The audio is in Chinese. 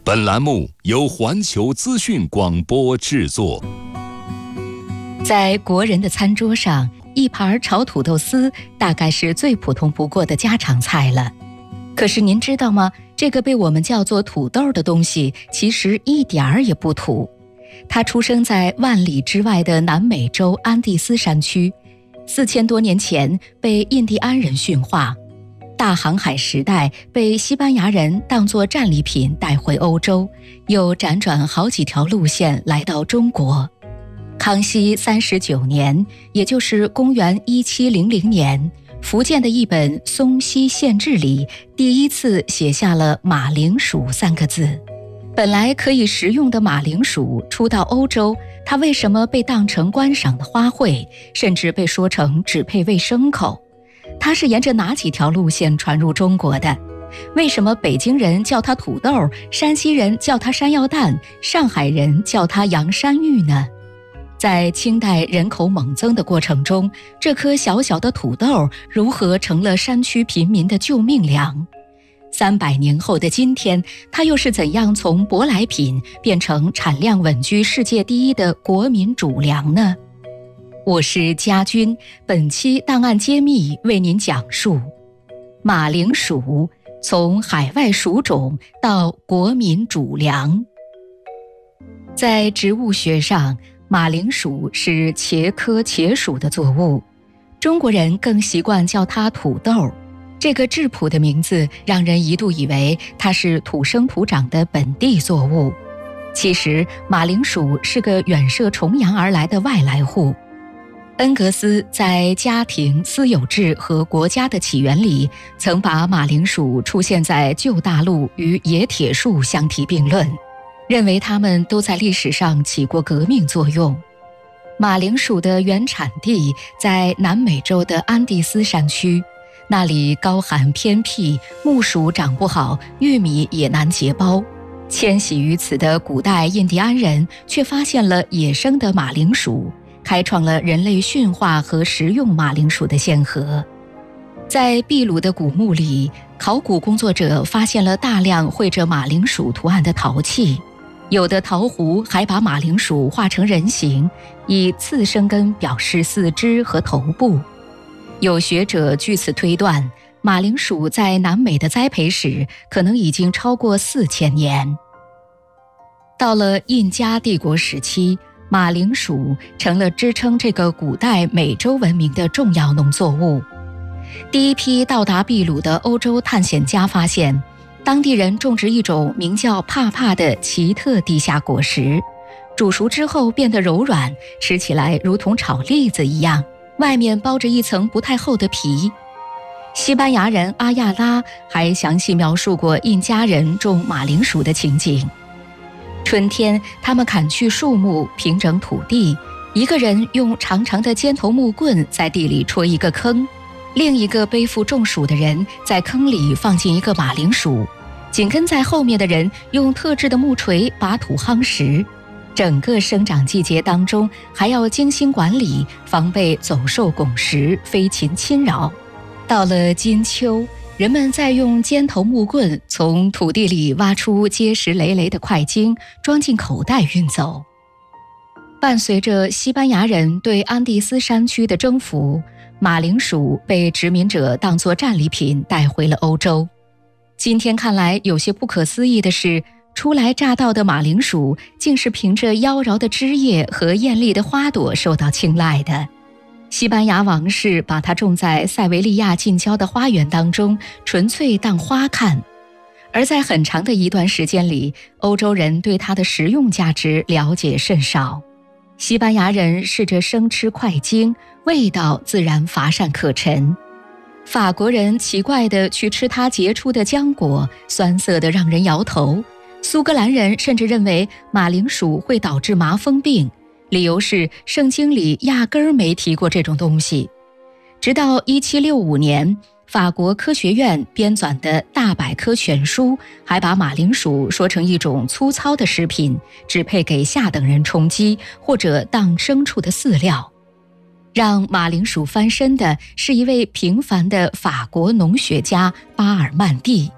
本栏目由环球资讯广播制作。 在国人的餐桌上，一盘炒土豆丝大概是最普通不过的家常菜了。可是您知道吗？这个被我们叫做土豆的东西，其实一点儿也不土。它出生在万里之外的南美洲安第斯山区，4000多年前被印第安人驯化。大航海时代被西班牙人当作战利品带回欧洲，又辗转好几条路线来到中国。康熙39年，也就是公元1700年，福建的一本《松溪县志》里第一次写下了马铃薯3个字。本来可以食用的马铃薯初到欧洲，它为什么被当成观赏的花卉，甚至被说成只配喂牲口？它是沿着哪几条路线传入中国的？为什么北京人叫它土豆，山西人叫它山药蛋，上海人叫它洋山芋呢？在清代人口猛增的过程中，这颗小小的土豆如何成了山区贫民的救命粮？300年后的今天，它又是怎样从舶来品变成产量稳居世界第一的国民主粮呢？我是家军，本期档案揭秘为您讲述马铃薯从海外属种到国民主粮。在植物学上，马铃薯是茄科茄属的作物，中国人更习惯叫它土豆。这个质朴的名字让人一度以为它是土生土长的本地作物。其实马铃薯是个远涉重洋而来的外来户。恩格斯在《家庭、私有制和国家的起源》里曾把马铃薯出现在旧大陆与野铁树相提并论，认为它们都在历史上起过革命作用。马铃薯的原产地在南美洲的安第斯山区，那里高寒偏僻，木薯长不好，玉米也难结包。迁徙于此的古代印第安人却发现了野生的马铃薯，开创了人类驯化和食用马铃薯的先河。在秘鲁的古墓里，考古工作者发现了大量绘着马铃薯图案的陶器，有的陶壶还把马铃薯画成人形，以次生根表示四肢和头部。有学者据此推断，马铃薯在南美的栽培史可能已经超过4000年。到了印加帝国时期，马铃薯成了支撑这个古代美洲文明的重要农作物。第一批到达秘鲁的欧洲探险家发现，当地人种植一种名叫帕帕的奇特地下果实，煮熟之后变得柔软，吃起来如同炒栗子一样，外面包着一层不太厚的皮。西班牙人阿亚拉还详细描述过印加人种马铃薯的情景。春天，他们砍去树木，平整土地，一个人用长长的尖头木棍在地里戳一个坑，另一个背负重薯的人在坑里放进一个马铃薯，紧跟在后面的人用特制的木锤把土夯实。整个生长季节当中还要精心管理，防备走兽拱食、飞禽侵扰。到了金秋，人们再用尖头木棍从土地里挖出结实累累的块茎，装进口袋运走。伴随着西班牙人对安第斯山区的征服，马铃薯被殖民者当作战利品带回了欧洲。今天看来有些不可思议的是，初来乍到的马铃薯竟是凭着妖娆的枝叶和艳丽的花朵受到青睐的。西班牙王室把它种在塞维利亚近郊的花园当中，纯粹当花看。而在很长的一段时间里，欧洲人对它的食用价值了解甚少。西班牙人试着生吃块茎，味道自然乏善可陈。法国人奇怪地去吃它结出的浆果，酸涩得让人摇头。苏格兰人甚至认为马铃薯会导致麻风病，理由是圣经里压根儿没提过这种东西。直到1765年，法国科学院编纂的大百科全书还把马铃薯说成一种粗糙的食品，只配给下等人充饥或者当牲畜的饲料。让马铃薯翻身的是一位平凡的法国农学家巴尔曼蒂。